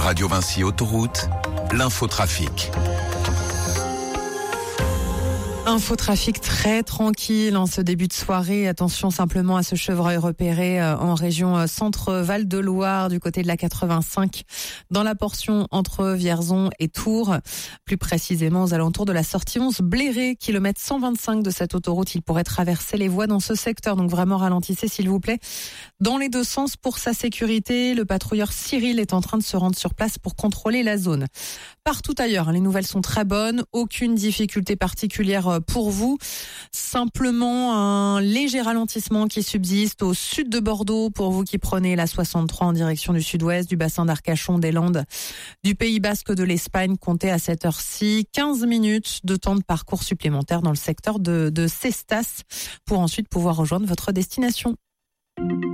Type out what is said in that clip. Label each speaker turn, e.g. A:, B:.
A: Radio Vinci Autoroute, l'infotrafic.
B: Infotrafic très tranquille en ce début de soirée. Attention simplement à ce chevreuil repéré en région Centre-Val de Loire du côté de la 85 dans la portion entre Vierzon et Tours. Plus précisément aux alentours de la sortie 11 Bléré, kilomètre 125 de cette autoroute. Il pourrait traverser les voies dans ce secteur. Donc vraiment ralentissez s'il vous plaît. Dans les deux sens pour sa sécurité, le patrouilleur Cyril est en train de se rendre sur place pour contrôler la zone. Partout ailleurs, les nouvelles sont très bonnes. Aucune difficulté particulière pour vous. Simplement un léger ralentissement qui subsiste au sud de Bordeaux pour vous qui prenez la 63 en direction du sud-ouest, du bassin d'Arcachon, des Landes, du Pays Basque, de l'Espagne. Comptez à cette heure-ci 15 minutes de temps de parcours supplémentaire dans le secteur de Cestas pour ensuite pouvoir rejoindre votre destination.